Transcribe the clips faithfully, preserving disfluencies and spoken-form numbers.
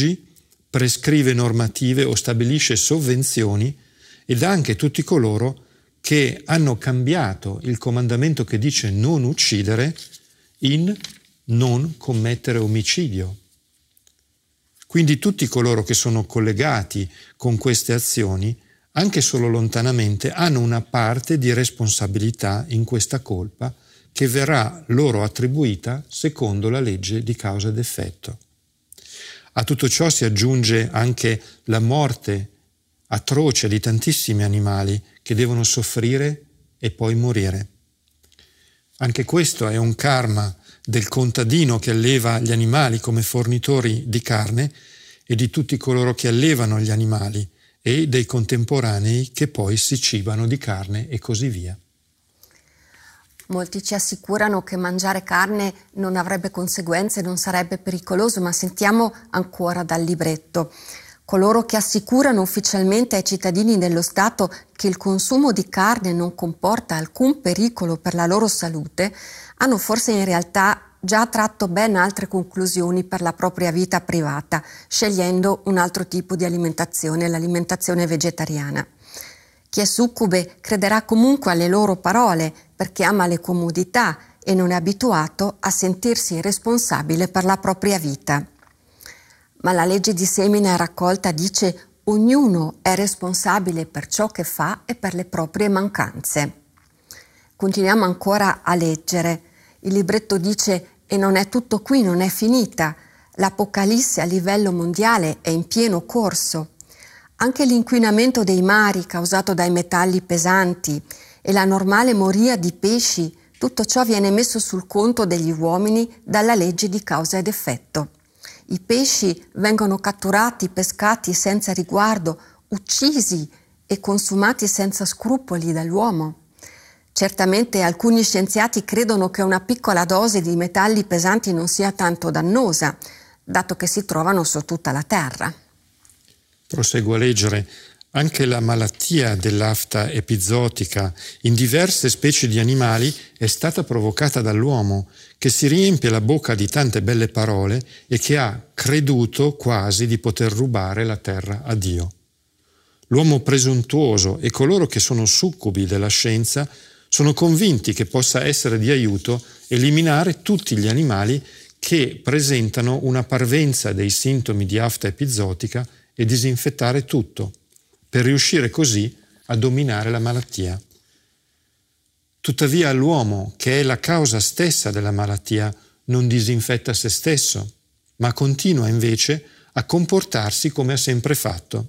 leggi, prescrive normative o stabilisce sovvenzioni ed anche tutti coloro che hanno cambiato il comandamento che dice non uccidere in non commettere omicidio. Quindi tutti coloro che sono collegati con queste azioni, anche solo lontanamente, hanno una parte di responsabilità in questa colpa che verrà loro attribuita secondo la legge di causa ed effetto. A tutto ciò si aggiunge anche la morte atroce di tantissimi animali che devono soffrire e poi morire. Anche questo è un karma del contadino che alleva gli animali come fornitori di carne e di tutti coloro che allevano gli animali e dei contemporanei che poi si cibano di carne e così via. Molti ci assicurano che mangiare carne non avrebbe conseguenze, non sarebbe pericoloso, ma sentiamo ancora dal libretto. Coloro che assicurano ufficialmente ai cittadini dello Stato che il consumo di carne non comporta alcun pericolo per la loro salute, hanno forse in realtà già tratto ben altre conclusioni per la propria vita privata, scegliendo un altro tipo di alimentazione, l'alimentazione vegetariana. Chi è succube crederà comunque alle loro parole perché ama le comodità e non è abituato a sentirsi responsabile per la propria vita. Ma la legge di semina e raccolta dice: ognuno è responsabile per ciò che fa e per le proprie mancanze. Continuiamo ancora a leggere. Il libretto dice: e non è tutto qui, non è finita. L'Apocalisse a livello mondiale è in pieno corso. Anche l'inquinamento dei mari causato dai metalli pesanti e la normale moria di pesci, tutto ciò viene messo sul conto degli uomini dalla legge di causa ed effetto. I pesci vengono catturati, pescati senza riguardo, uccisi e consumati senza scrupoli dall'uomo. Certamente alcuni scienziati credono che una piccola dose di metalli pesanti non sia tanto dannosa, dato che si trovano su tutta la Terra. Proseguo a leggere. Anche la malattia dell'afta epizootica in diverse specie di animali è stata provocata dall'uomo, che si riempie la bocca di tante belle parole e che ha creduto quasi di poter rubare la terra a Dio. L'uomo presuntuoso e coloro che sono succubi della scienza sono convinti che possa essere di aiuto eliminare tutti gli animali che presentano una parvenza dei sintomi di afta epizootica e disinfettare tutto, per riuscire così a dominare la malattia. Tuttavia l'uomo, che è la causa stessa della malattia, non disinfetta se stesso, ma continua invece a comportarsi come ha sempre fatto.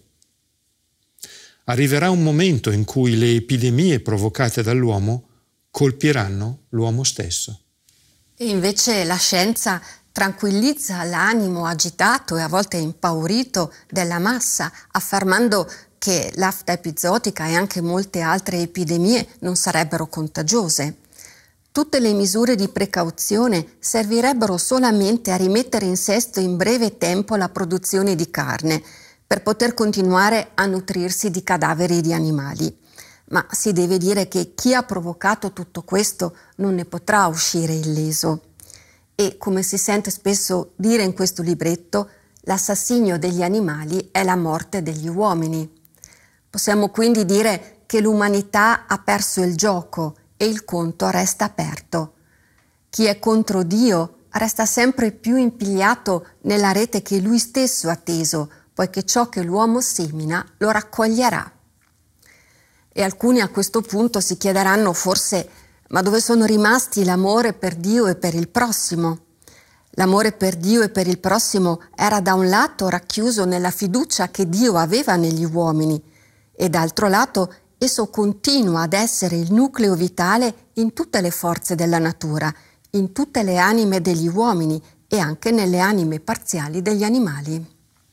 Arriverà un momento in cui le epidemie provocate dall'uomo colpiranno l'uomo stesso. E invece la scienza tranquillizza l'animo agitato e a volte impaurito della massa, affermando che l'afta epizootica e anche molte altre epidemie non sarebbero contagiose. Tutte le misure di precauzione servirebbero solamente a rimettere in sesto in breve tempo la produzione di carne, per poter continuare a nutrirsi di cadaveri di animali. Ma si deve dire che chi ha provocato tutto questo non ne potrà uscire illeso. E, come si sente spesso dire in questo libretto, l'assassinio degli animali è la morte degli uomini. Possiamo quindi dire che l'umanità ha perso il gioco e il conto resta aperto. Chi è contro Dio resta sempre più impigliato nella rete che lui stesso ha teso, poiché ciò che l'uomo semina lo raccoglierà. E alcuni a questo punto si chiederanno forse: ma dove sono rimasti l'amore per Dio e per il prossimo? L'amore per Dio e per il prossimo era da un lato racchiuso nella fiducia che Dio aveva negli uomini e d'altro lato esso continua ad essere il nucleo vitale in tutte le forze della natura, in tutte le anime degli uomini e anche nelle anime parziali degli animali.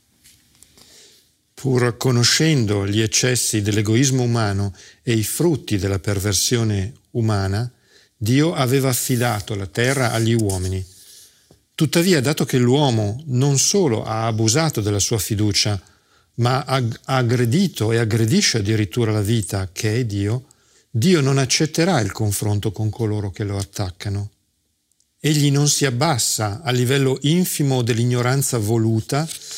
Pur conoscendo gli eccessi dell'egoismo umano e i frutti della perversione umana, Dio aveva affidato la terra agli uomini. Tuttavia, dato che l'uomo non solo ha abusato della sua fiducia, ma ha aggredito e aggredisce addirittura la vita, che è Dio, Dio non accetterà il confronto con coloro che lo attaccano. Egli non si abbassa a livello infimo dell'ignoranza voluta